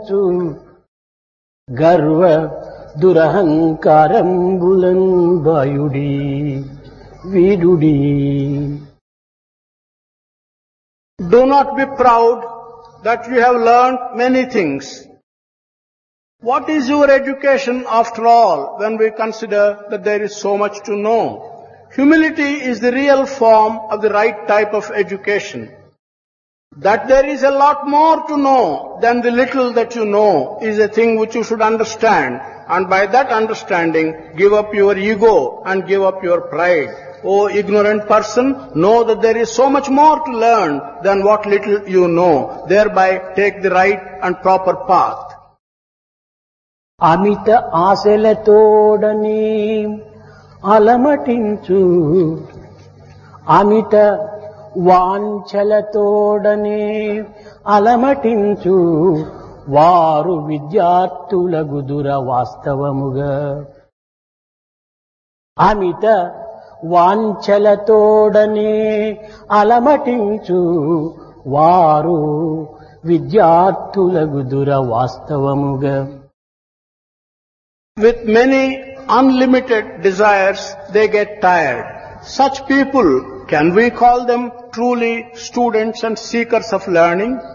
గర్వ దురహంకారంబులన్ బాయుడి వీడుడి. Do not be proud that you have learned many things. What is your education after all when we consider that there is so much to know? Humility is the real form of the right type of education. That there is a lot more to know than the little that you know is a thing which you should understand, and by that understanding give up your ego and give up your pride. O ignorant person, know that there is so much more to learn than what little you know. Thereby take the right and proper path. అమిత ఆశలతోడని అలమటించు అమిత వాంఛలతోడనే అలమటించు వారు విద్యార్థులగుదుర వాస్తవముగా. అమిత వాంఛలతోడనే అలమటించు వారు విద్యార్థులగుదుర వాస్తవముగా. With many unlimited desires, they get tired. Such people, can we call them truly students and seekers of learning?